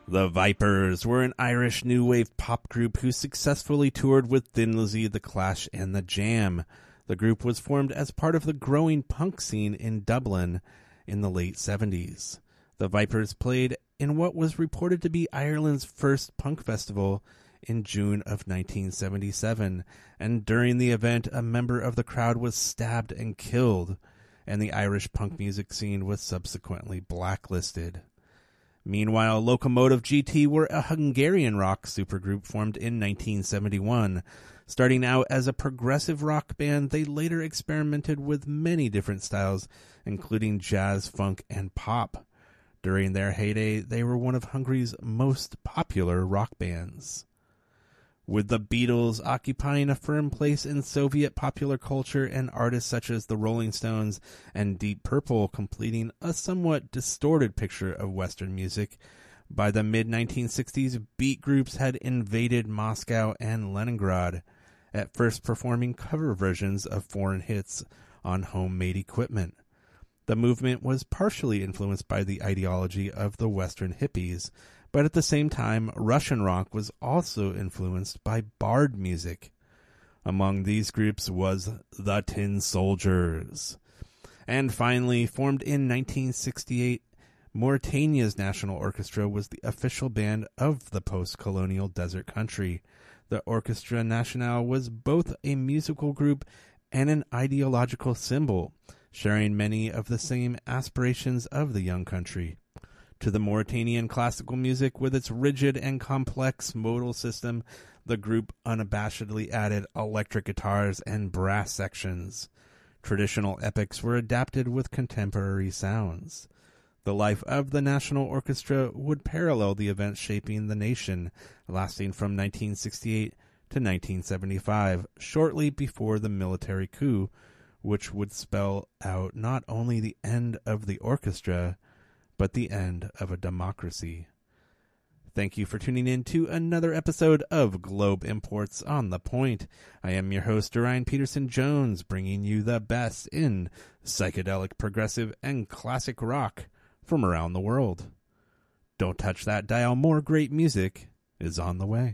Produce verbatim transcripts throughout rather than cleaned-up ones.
The Vipers were an Irish new wave pop group who successfully toured with Thin Lizzy, The Clash, and The Jam. The group was formed as part of the growing punk scene in Dublin in the late seventies. The Vipers played in what was reported to be Ireland's first punk festival in June of nineteen seventy-seven, and during the event a member of the crowd was stabbed and killed, and the Irish punk music scene was subsequently blacklisted. Meanwhile, Locomotive G T were a Hungarian rock supergroup formed in nineteen seventy-one. Starting out as a progressive rock band, they later experimented with many different styles, including jazz, funk, and pop. During their heyday, they were one of Hungary's most popular rock bands. With the Beatles occupying a firm place in Soviet popular culture and artists such as the Rolling Stones and Deep Purple completing a somewhat distorted picture of Western music, by the mid nineteen sixties, beat groups had invaded Moscow and Leningrad, at first performing cover versions of foreign hits on homemade equipment. The movement was partially influenced by the ideology of the Western hippies, but at the same time, Russian rock was also influenced by bard music. Among these groups was the Tin Soldiers. And finally, formed in nineteen sixty-eight, Mauritania's National Orchestra was the official band of the post-colonial desert country. The Orchestra Nationale was both a musical group and an ideological symbol, sharing many of the same aspirations of the young country. To the Mauritanian classical music, with its rigid and complex modal system, the group unabashedly added electric guitars and brass sections. Traditional epics were adapted with contemporary sounds. The life of the National Orchestra would parallel the events shaping the nation, lasting from nineteen sixty-eight to nineteen seventy-five, shortly before the military coup, which would spell out not only the end of the orchestra, but the end of a democracy. Thank you for tuning in to another episode of Globe Imports on the Point. I am your host, Ryan Peterson Jones, bringing you the best in psychedelic, progressive, and classic rock from around the world. Don't touch that dial. More great music is on the way.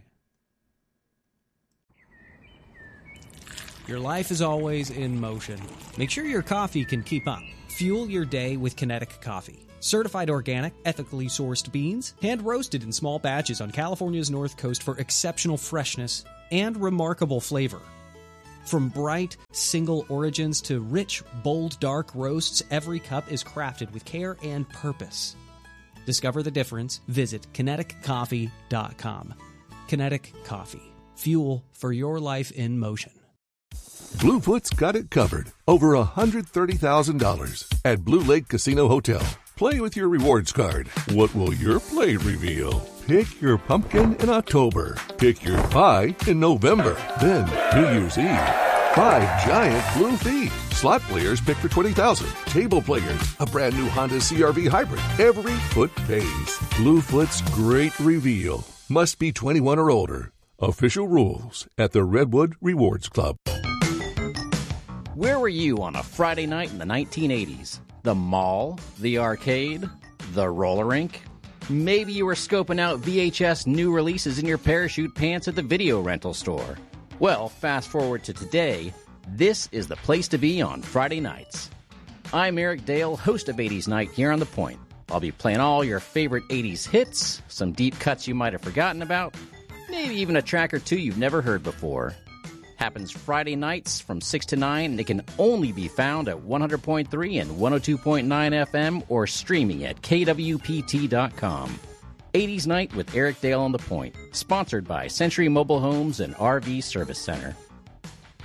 Your life is always in motion. Make sure your coffee can keep up. Fuel your day with Kinetic Coffee. Certified organic, ethically sourced beans, hand-roasted in small batches on California's North Coast for exceptional freshness and remarkable flavor. From bright, single origins to rich, bold, dark roasts, every cup is crafted with care and purpose. Discover the difference. Visit kinetic coffee dot com. Kinetic Coffee. Fuel for your life in motion. Bluefoot's got it covered. Over one hundred thirty thousand dollars at Blue Lake Casino Hotel. Play with your rewards card. What will your play reveal? Pick your pumpkin in October. Pick your pie in November. Then, New Year's Eve, five giant blue feet. Slot players pick for twenty thousand dollars. Table players, a brand new Honda C R V Hybrid. Every foot pays. Bluefoot's great reveal. Must be twenty-one or older. Official rules at the Redwood Rewards Club. Where were you on a Friday night in the nineteen eighties? The mall? The arcade? The roller rink? Maybe you were scoping out V H S new releases in your parachute pants at the video rental store. Well, fast forward to today, this is the place to be on Friday nights. I'm Eric Dale, host of eighties Night here on The Point. I'll be playing all your favorite eighties hits, some deep cuts you might have forgotten about, maybe even a track or two you've never heard before. Happens Friday nights from six to nine, and it can only be found at one hundred point three and one oh two point nine F M or streaming at K W P T dot com. eighties Night with Eric Dale on The Point, sponsored by Century Mobile Homes and R V Service Center.